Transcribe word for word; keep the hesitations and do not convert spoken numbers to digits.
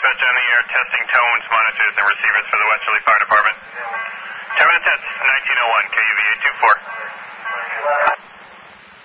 dispatch on the air, testing tones, monitors, and receivers for the Westerly Fire Department. Tower to test, nineteen oh one, K U V H.